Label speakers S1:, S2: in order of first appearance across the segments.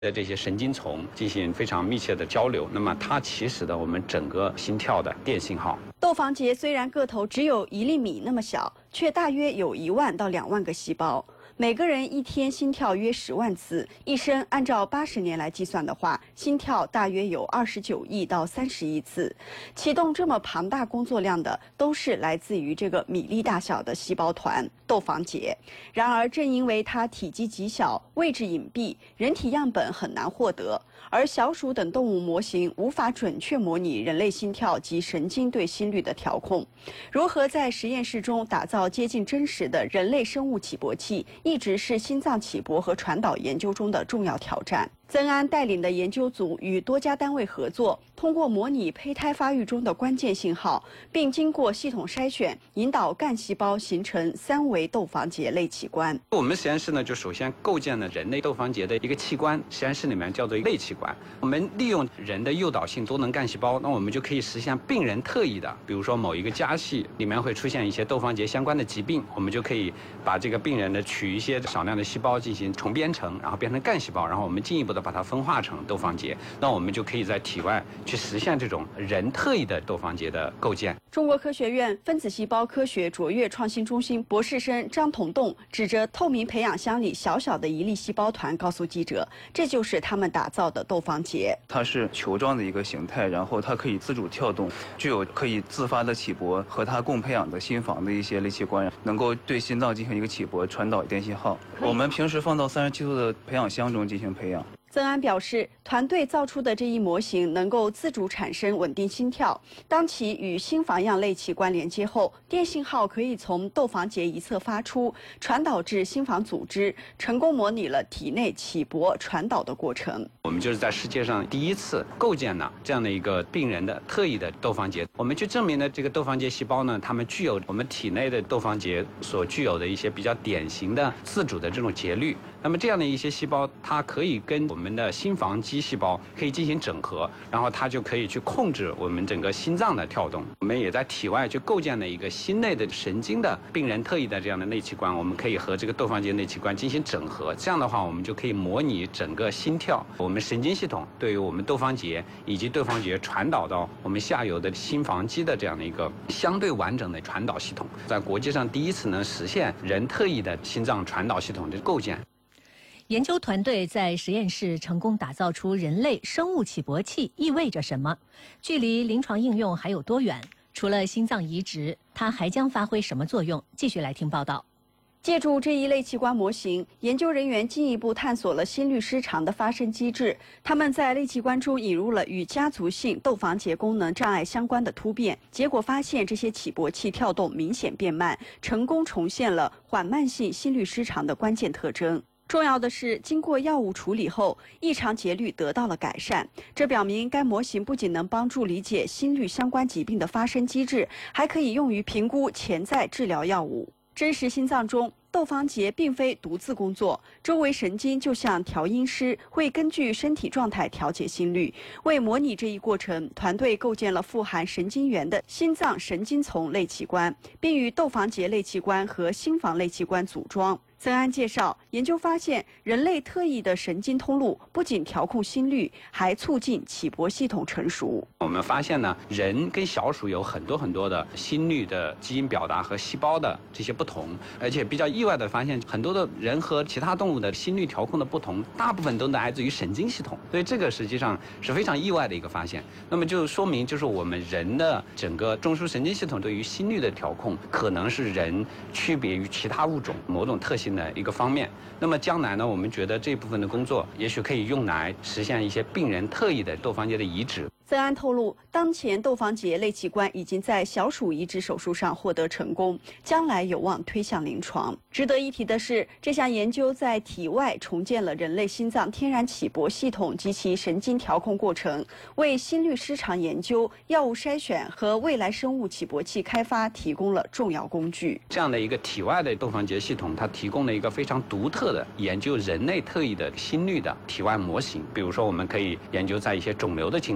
S1: 的这些神经丛进行非常密切的交流，那么它起始的我们整个心跳的电信号。
S2: 窦房结虽然个头只有1厘米那么小，却大约有1万到2万个细胞。每个人一天心跳约10万次，一生按照80年来计算的话，心跳大约有29亿到30亿次。启动这么庞大工作量的，都是来自于这个米粒大小的细胞团窦房结。然而，正因为它体积极小、位置隐蔽，人体样本很难获得，而小鼠等动物模型无法准确模拟人类心跳及神经对心率的调控。如何在实验室中打造接近真实的人类生物起搏器，一直是心脏起搏和传导研究中的重要挑战。曾安带领的研究组与多家单位合作，通过模拟胚胎发育中的关键信号，并经过系统筛选，引导干细胞形成3维窦房结类器官。
S1: 我们实验室呢，就首先构建了人类窦房结的一个器官，实验室里面叫做类器官。我们利用人的诱导性多能干细胞，那我们就可以实现病人特异的，比如说某一个家系里面会出现一些窦房结相关的疾病，我们就可以把这个病人呢取一些少量的细胞进行重编程，然后变成干细胞，然后我们进一步的把它分化成窦房结，那我们就可以在体外去实现这种人特异的窦房结的构建。
S2: 中国科学院分子细胞科学卓越创新中心博士生张同栋指着透明培养箱里小小的一粒细胞团，告诉记者，这就是他们打造的窦房结。
S3: 它是球状的一个形态，然后它可以自主跳动，具有可以自发的起搏，和它共培养的心房的一些类器官，能够对心脏进行一个起搏，传导电信号。我们平时放到37度的培养箱中进行培养。
S2: 曾安表示，团队造出的这一模型能够自主产生稳定心跳。当其与心房样类器官连接后，电信号可以从窦房结一侧发出，传导至心房组织，成功模拟了体内起搏传导的过程。
S1: 我们就是在世界上第一次构建了这样的一个病人的特异的窦房结。我们去证明了这个窦房结细胞呢，它们具有我们体内的窦房结所具有的一些比较典型的自主的这种节律。那么这样的一些细胞，它可以跟我们的心房肌细胞可以进行整合，然后它就可以去控制我们整个心脏的跳动。我们也在体外去构建了一个心内的神经的病人特异的这样的类器官，我们可以和这个窦房结类器官进行整合。这样的话，我们就可以模拟整个心跳，我们神经系统对于我们窦房结以及窦房结传导到我们下游的心房肌的这样的一个相对完整的传导系统，在国际上第一次能实现人特异的心脏传导系统的构建。
S4: 研究团队在实验室成功打造出人类生物起搏器，意味着什么？距离临床应用还有多远？除了心脏移植，它还将发挥什么作用？继续来听报道。
S2: 借助这一类器官模型，研究人员进一步探索了心律失常的发生机制。他们在类器官中引入了与家族性窦房结功能障碍相关的突变，结果发现这些起搏器跳动明显变慢，成功重现了缓慢性心律失常的关键特征。重要的是，经过药物处理后，异常节律得到了改善。这表明该模型不仅能帮助理解心律相关疾病的发生机制，还可以用于评估潜在治疗药物。真实心脏中，窦房结并非独自工作，周围神经就像调音师，会根据身体状态调节心率。为模拟这一过程，团队构建了富含神经元的心脏神经丛类器官，并与窦房结类器官和心房类器官组装。曾安介绍，研究发现，人类特异的神经通路不仅调控心率，还促进起搏系统成熟。
S1: 我们发现呢，人跟小鼠有很多的心率的基因表达和细胞的这些不同，而且比较意外的发现，很多的人和其他动物的心率调控的不同，大部分都来自于神经系统。所以这个实际上是非常意外的一个发现。那么就说明，就是我们人的整个中枢神经系统对于心率的调控，可能是人区别于其他物种某种特性的一个方面。那么将来呢，我们觉得这部分的工作也许可以用来实现一些病人特异的窦房结的移植。
S2: 曾安透露，当前窦房结类器官已经在小鼠移植手术上获得成功，将来有望推向临床。值得一提的是，这项研究在体外重建了人类心脏天然起搏系统及其神经调控过程，为心律失常研究、药物筛选和未来生物起搏器开发提供了重要工具。
S1: 这样的一个体外的窦房结系统，它提供了一个非常独特的研究人类特异的心率的体外模型。比如说，我们可以研究在一些肿瘤的情况下，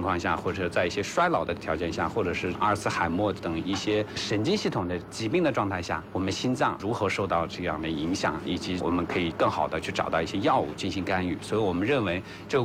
S1: 或者在一些衰老的条件下，或者是阿尔茨海默等一些神经系统的疾病的状态下，我们心脏如何受到这样的影响，以及我们可以更好的去找到一些药物进行干预。所以我们认为这个